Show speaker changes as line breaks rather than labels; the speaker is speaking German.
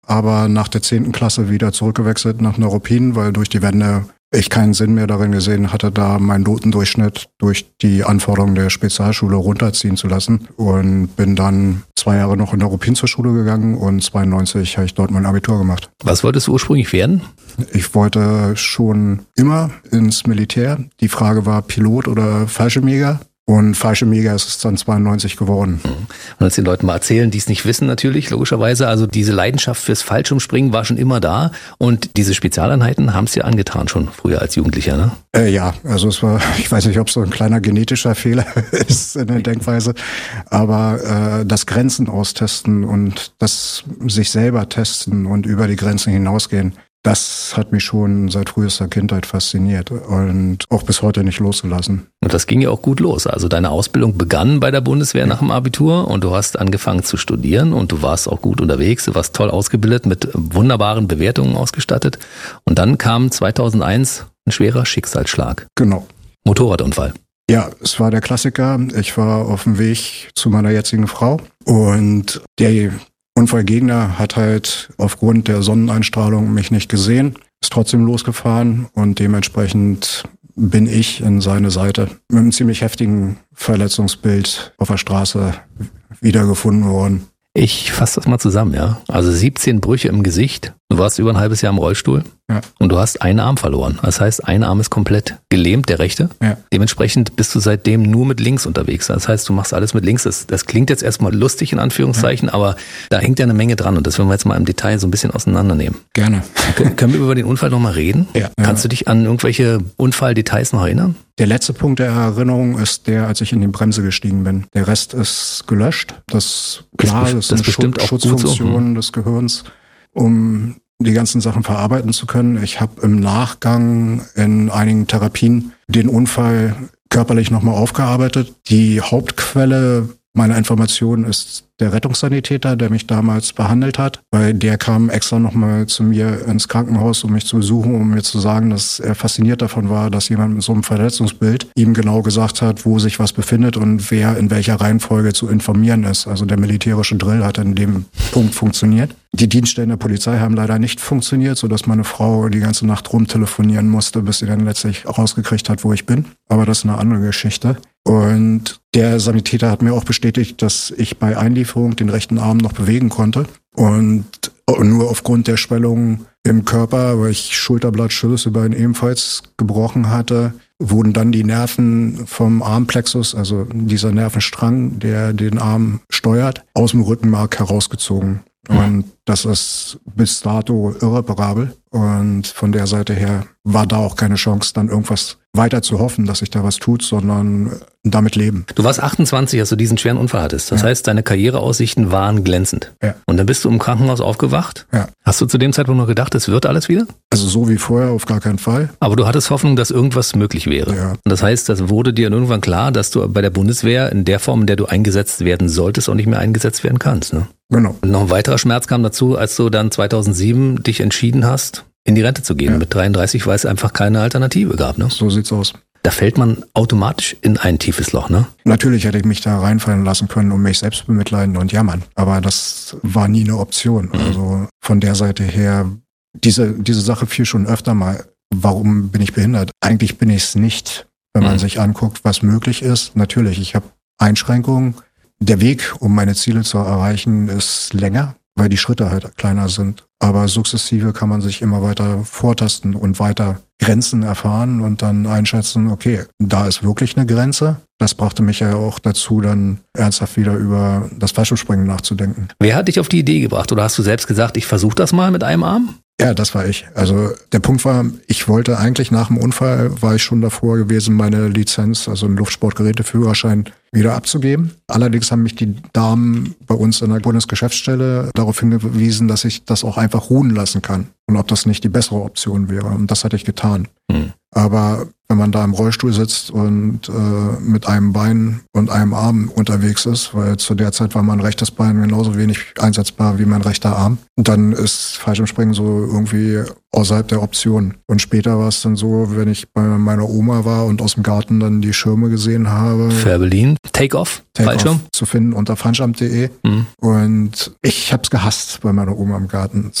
aber nach der 10. Klasse wieder zurückgewechselt nach Neuruppin, weil durch die Wende ich keinen Sinn mehr darin gesehen hatte, da meinen Notendurchschnitt durch die Anforderungen der Spezialschule runterziehen zu lassen und bin dann 2 Jahre noch in Neuruppin zur Schule gegangen und 92 habe ich dort mein Abitur gemacht.
Was wolltest du ursprünglich werden?
Ich wollte schon immer ins Militär. Die Frage war Pilot oder Fallschirmjäger. Und Fallschirmjäger ist es dann 92 geworden.
Und jetzt den Leuten mal erzählen, die es nicht wissen natürlich, logischerweise. Also diese Leidenschaft fürs Fallschirmspringen war schon immer da. Und diese Spezialeinheiten haben es dir angetan, schon früher als Jugendlicher, ne?
Ja, also es war, ich weiß nicht, ob es so ein kleiner genetischer Fehler ist in der Denkweise, aber das Grenzen austesten und das sich selber testen und über die Grenzen hinausgehen, das hat mich schon seit frühester Kindheit fasziniert und auch bis heute nicht losgelassen.
Und das ging ja auch gut los. Also deine Ausbildung begann bei der Bundeswehr nach dem Abitur und du hast angefangen zu studieren und du warst auch gut unterwegs, du warst toll ausgebildet, mit wunderbaren Bewertungen ausgestattet. Und dann kam 2001 ein schwerer Schicksalsschlag.
Genau.
Motorradunfall.
Ja, es war der Klassiker. Ich war auf dem Weg zu meiner jetzigen Frau und der Unfallgegner hat halt aufgrund der Sonneneinstrahlung mich nicht gesehen, ist trotzdem losgefahren und dementsprechend bin ich in seine Seite mit einem ziemlich heftigen Verletzungsbild auf der Straße wiedergefunden worden.
Ich fasse das mal zusammen, ja. Also 17 Brüche im Gesicht. Du warst über ein halbes Jahr im Rollstuhl.
Ja.
Und du hast einen Arm verloren. Das heißt, ein Arm ist komplett gelähmt, der rechte.
Ja.
Dementsprechend bist du seitdem nur mit links unterwegs. Das heißt, du machst alles mit links. Das klingt jetzt erstmal lustig in Anführungszeichen, aber da hängt ja eine Menge dran. Und das werden wir jetzt mal im Detail so ein bisschen auseinandernehmen.
Gerne.
Können wir über den Unfall nochmal reden?
Ja.
Kannst du dich an irgendwelche Unfalldetails noch erinnern?
Der letzte Punkt der Erinnerung ist der, als ich in die Bremse gestiegen bin. Der Rest ist gelöscht. Das ist eine Schutzfunktion des Gehirns, um die ganzen Sachen verarbeiten zu können. Ich habe im Nachgang in einigen Therapien den Unfall körperlich nochmal aufgearbeitet. Die Hauptquelle meiner Informationen ist der Rettungssanitäter, der mich damals behandelt hat, weil der kam extra nochmal zu mir ins Krankenhaus, um mich zu besuchen, um mir zu sagen, dass er fasziniert davon war, dass jemand mit so einem Verletzungsbild ihm genau gesagt hat, wo sich was befindet und wer in welcher Reihenfolge zu informieren ist. Also der militärische Drill hat in dem Punkt funktioniert. Die Dienststellen der Polizei haben leider nicht funktioniert, sodass meine Frau die ganze Nacht rumtelefonieren musste, bis sie dann letztlich rausgekriegt hat, wo ich bin. Aber das ist eine andere Geschichte. Und der Sanitäter hat mir auch bestätigt, dass ich bei Einlieferung den rechten Arm noch bewegen konnte. Und nur aufgrund der Schwellung im Körper, weil ich Schulterblatt-Schulterbein ebenfalls gebrochen hatte, wurden dann die Nerven vom Armplexus, also dieser Nervenstrang, der den Arm steuert, aus dem Rückenmark herausgezogen. Und das ist bis dato irreparabel. Und von der Seite her war da auch keine Chance, dann irgendwas weiter zu hoffen, dass sich da was tut, sondern damit leben.
Du warst 28, als du diesen schweren Unfall hattest. Das heißt, deine Karriereaussichten waren glänzend.
Ja.
Und dann bist du im Krankenhaus aufgewacht.
Ja.
Hast du zu dem Zeitpunkt noch gedacht, es wird alles wieder?
Also so wie vorher auf gar keinen Fall.
Aber du hattest Hoffnung, dass irgendwas möglich wäre.
Ja.
Und das heißt, das wurde dir irgendwann klar, dass du bei der Bundeswehr in der Form, in der du eingesetzt werden solltest, auch nicht mehr eingesetzt werden kannst, ne?
Genau.
Und noch ein weiterer Schmerz kam dazu, als du dann 2007 dich entschieden hast, in die Rente zu gehen.
Ja.
Mit 33, weil es einfach keine Alternative gab, ne?
So sieht's aus.
Da fällt man automatisch in ein tiefes Loch, ne?
Natürlich hätte ich mich da reinfallen lassen können, um mich selbst bemitleiden und jammern. Aber das war nie eine Option. Also von der Seite her, diese Sache fiel schon öfter mal. Warum bin ich behindert? Eigentlich bin ich es nicht, wenn man sich anguckt, was möglich ist. Natürlich, ich habe Einschränkungen. Der Weg, um meine Ziele zu erreichen, ist länger, weil die Schritte halt kleiner sind. Aber sukzessive kann man sich immer weiter vortasten und weiter Grenzen erfahren und dann einschätzen, okay, da ist wirklich eine Grenze. Das brachte mich ja auch dazu, dann ernsthaft wieder über das Fallschirmspringen nachzudenken.
Wer hat dich auf die Idee gebracht? Oder hast du selbst gesagt, ich versuche das mal mit einem Arm?
Ja, das war ich. Also der Punkt war, ich wollte eigentlich nach dem Unfall, war ich schon davor gewesen, meine Lizenz, also einen Luftsportgeräteführerschein, wieder abzugeben. Allerdings haben mich die Damen bei uns in der Bundesgeschäftsstelle darauf hingewiesen, dass ich das auch einfach ruhen lassen kann und ob das nicht die bessere Option wäre. Und das hatte ich getan. Aber wenn man da im Rollstuhl sitzt und mit einem Bein und einem Arm unterwegs ist, weil zu der Zeit war mein rechtes Bein genauso wenig einsetzbar wie mein rechter Arm, dann ist Fallschirmspringen so irgendwie außerhalb der Option. Und später war es dann so, wenn ich bei meiner Oma war und aus dem Garten dann die Schirme gesehen habe.
Fährberlin, Take-Off, Fallschirm?
Zu finden unter fallschirm.de. Und ich hab's gehasst bei meiner Oma im Garten.